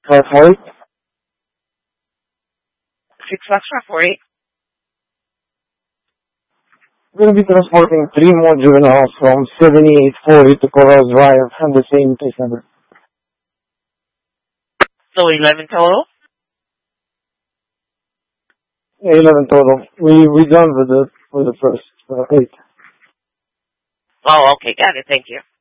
548. 6-4-8. We're going to be transporting 3 more juveniles from 7840 to Coral Drive on the same case number. So 11 total? Yeah, 11 total. We done with the first 8. Oh, okay. Got it. Thank you.